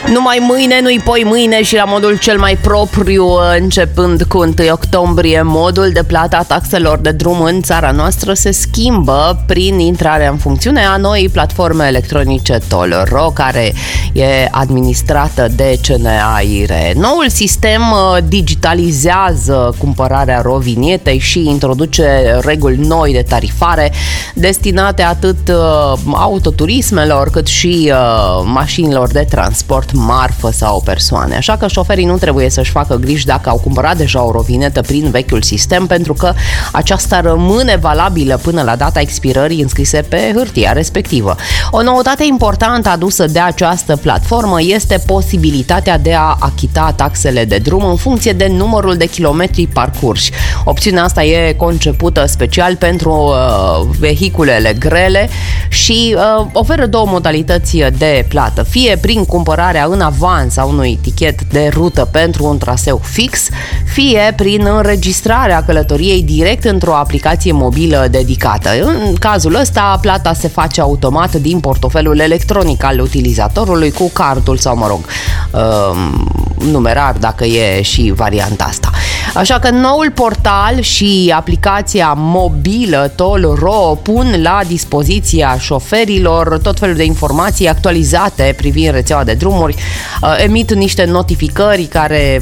Numai mâine, nu-i poi mâine și la modul cel mai propriu, începând cu 1 octombrie, modul de plată a taxelor de drum în țara noastră se schimbă prin intrarea în funcțiune a noii platforme electronice Toll.ro, care e administrată de CNAIRE. Noul sistem digitalizează cumpărarea rovinietei și introduce reguli noi de tarifare destinate atât autoturismelor cât și mașinilor de transport, marfă sau persoane. Așa că șoferii nu trebuie să-și facă griji dacă au cumpărat deja o rovinetă prin vechiul sistem, pentru că aceasta rămâne valabilă până la data expirării înscrise pe hârtia respectivă. O noutate importantă adusă de această platformă este posibilitatea de a achita taxele de drum în funcție de numărul de kilometri parcurși. Opțiunea asta e concepută special pentru vehiculele grele și oferă două modalități de plată, fie prin cumpărarea în avans a unui tichet de rută pentru un traseu fix, fie prin înregistrarea călătoriei direct într-o aplicație mobilă dedicată. În cazul ăsta, plata se face automat din portofelul electronic al utilizatorului cu cardul sau, numerar dacă e și varianta asta. Așa că noul portal și aplicația mobilă Toll.ro pun la dispoziția șoferilor tot felul de informații actualizate privind rețeaua de drumuri, emit niște notificări care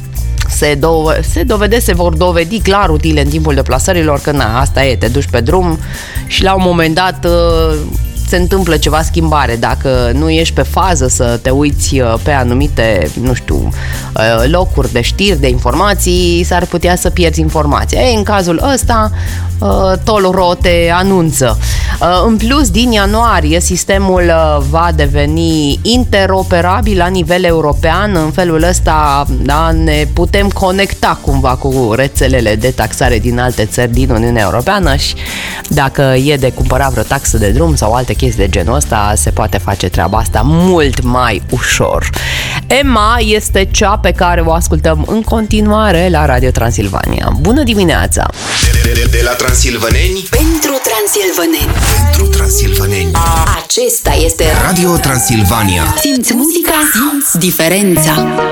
se vor dovedi clar utile în timpul deplasărilor, că asta e, te duci pe drum și la un moment dat se întâmplă ceva schimbare. Dacă nu ești pe fază să te uiți pe anumite, locuri de știri, de informații, s-ar putea să pierzi informația. În cazul ăsta, Toll.ro te anunță. În plus, din ianuarie, sistemul va deveni interoperabil la nivel european. În felul ăsta, ne putem conecta cumva cu rețelele de taxare din alte țări din Uniunea Europeană și dacă e de cumpărat vreo taxă de drum sau alte chestii de genul ăsta, se poate face treaba asta mult mai ușor. Emma este cea pe care o ascultăm în continuare la Radio Transilvania. Bună dimineața! De la transilvaneni pentru transilvaneni. Pentru transilvaneni. Acesta este Radio Transilvania. Simți muzica, simți diferența.